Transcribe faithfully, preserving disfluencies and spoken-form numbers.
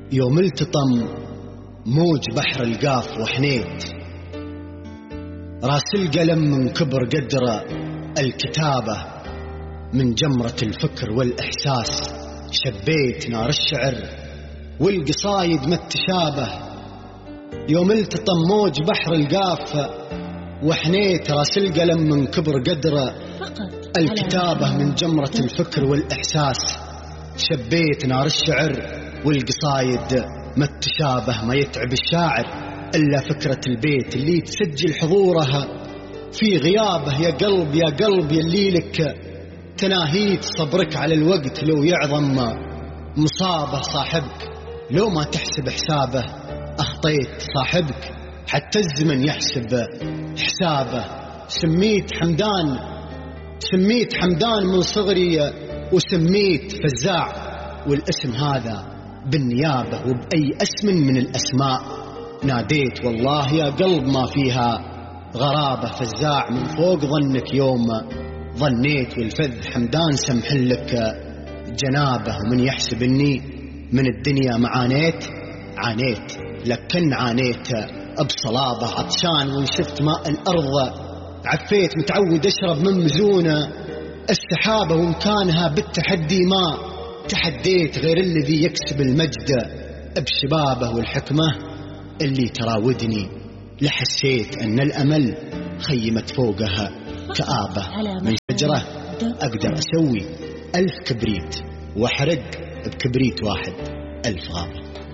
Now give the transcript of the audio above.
يوم التطم موج بحر القاف وحنيت، راس القلم من كبر قدر الكتابة، من جمرة الفكر والإحساس شبيت نار الشعر والقصايد ما التشابه. يوم التطم موج بحر القاف وحنيت، راس القلم من كبر قدر الكتابة، من جمرة الفكر والإحساس شبيت نار الشعر والقصايد ما التشابه. ما يتعب الشاعر إلا فكرة البيت اللي تسجل حضورها في غيابه. يا قلب يا قلب يلي لك تناهيت صبرك على الوقت، لو يعظم مصابه صاحبك لو ما تحسب حسابه. أخطيت صاحبك حتى الزمن يحسب حسابه. سميت حمدان سميت حمدان من صغري وسميت فزاع، والاسم هذا بالنيابة وبأي اسم من الأسماء ناديت. والله يا قلب ما فيها غرابة، فزاع من فوق ظنك يوم ظنيت، والفذ حمدان سمح لك جنابه. ومن يحسب اني من الدنيا معانيت عانيت، لكن عانيت بصلابة. عطشان وان شفت ماء الأرض عفيت، متعود أشرب من مزونة السحابة، وإن كانها بالتحدي ما تحديت. غير الذي يكسب المجد بشبابه والحكمة اللي تراودني، لحسيت أن الأمل خيمت فوقها كآبة. من شجرة أقدر أسوي ألف كبريت وأحرق بكبريت واحد ألف غابة.